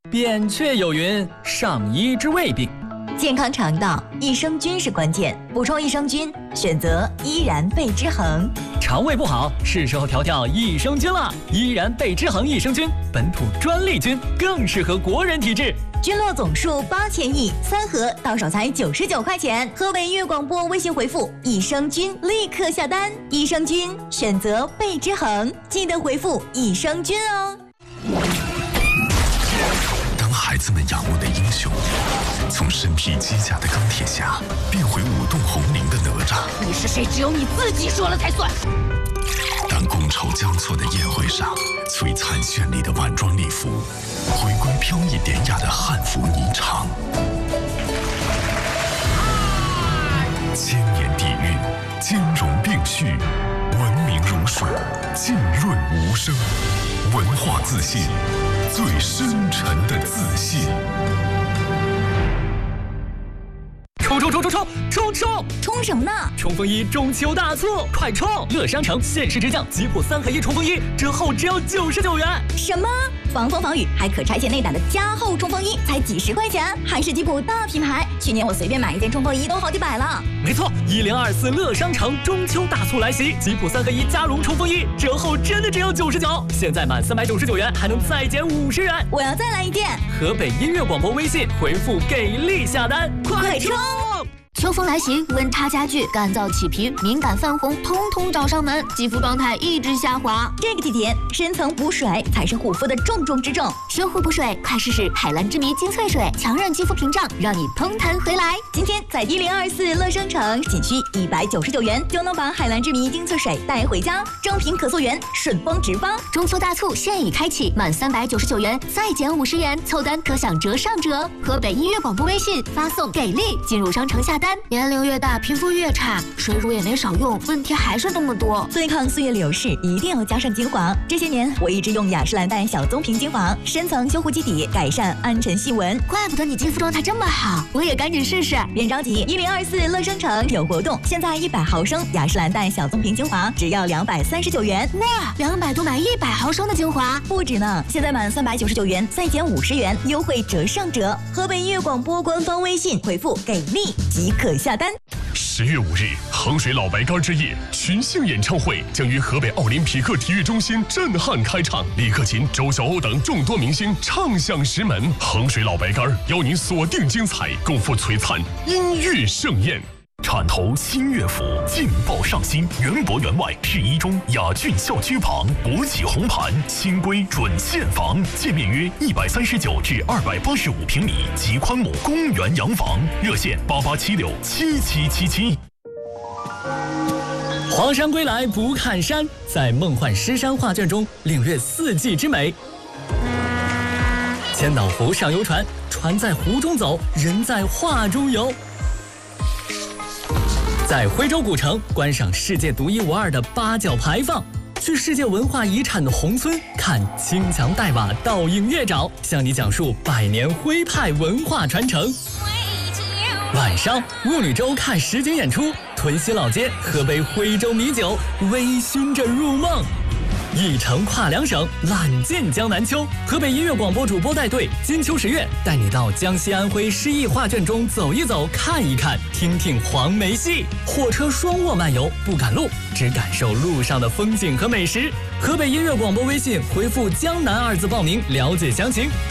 扁鹊有云：上医之未病。 健康肠道，益生菌是关键。补充益生菌，选择依然贝之恒。 肠胃不好，是时候调调益生菌了。依然贝之恒益生菌，本土专利菌，更适合国人体质。 菌落总数8000亿，3盒到手才99块钱。河北音乐广播微信回复“益生菌”立刻下单。益生菌选择贝之恒，记得回复“益生菌”哦。 当孩子们仰慕的英雄，从身披机甲的钢铁侠变回舞动红绫的哪吒， 你是谁？只有你自己说了才算。 当觥筹交错的宴会上，璀璨绚丽的晚装礼服回归飘逸典雅的汉服霓裳，千年底蕴，兼容并蓄，文明如水，浸润无声，文化自信，最深沉的自信。 冲什么呢？ 冲锋衣中秋大促，快冲！乐商城限时直降吉普3合1冲锋衣，折后只要99元。 什么？防风防雨还可拆卸内胆的加厚冲锋衣才几十块钱，还是吉普大品牌。去年我随便买一件冲锋衣都好几百了。 没错，1024乐商城中秋大促来袭，吉普3合1加绒冲锋衣折后真的只要99，现在满399元还能再减50元。 我要再来一件。 河北音乐广播微信回复给力下单，快冲！ 秋风来袭，温差加剧，干燥起皮，敏感泛红，通通找上门，肌肤状态一直下滑。 这个季节，深层补水才是护肤的重中之重。 修护补水，快试试海蓝之谜精粹水，强韧肌肤屏障，让你通弹回来。 今天在1024乐商城，仅需199元就能把海蓝之谜精粹水带回家，正品可溯源，顺丰直发。 中秋大促现已开启，满399元再减50元，凑单可享折上折。河北音乐广播微信发送给力进入商城下单。年龄越大，皮肤越差，水乳也没少用，问题还是那么多。 对抗岁月流逝，一定要加上精华。这些年我一直用雅诗兰黛小棕瓶精华，深层修护基底，改善暗沉细纹。 怪不得你肌肤状态这么好，我也赶紧试试。 别着急，1024乐商城有活动，现在100毫升雅诗兰黛小棕瓶精华只要239元。 哇，200多买100毫升的精华， 不止呢！现在满399元再减50元，优惠折上折。河北音乐广播官方微信回复给力即可下单。 10月5日，衡水老白干之夜群星演唱会将于河北奥林匹克体育中心震撼开场，李克勤、周晓鸥等众多明星唱响石门。衡水老白干邀您锁定精彩，共赴璀璨音乐盛宴。铲头新乐府劲爆上新，园博园外市一中雅骏校区旁，国企红盘，新规准现房，界面约139至285平米，极宽亩公园洋房，热线88767777。 黄山归来不看山，在梦幻诗山画卷中领略四季之美。千岛湖上游船，船在湖中走，人在画中游。在徽州古城观赏世界独一无二的八角牌坊，去世界文化遗产的宏村看青墙黛瓦倒映月沼，向你讲述100年徽派文化传承。晚上雾女洲看实景演出，屯溪老街喝杯徽州米酒，微醺着入梦。一程跨2省，揽尽江南秋。河北音乐广播主播带队，金秋10月带你到江西安徽诗意画卷中走一走，看一看，听听黄梅戏。火车双卧漫游，不赶路，只感受路上的风景和美食。河北音乐广播微信回复江南2字报名，了解详情。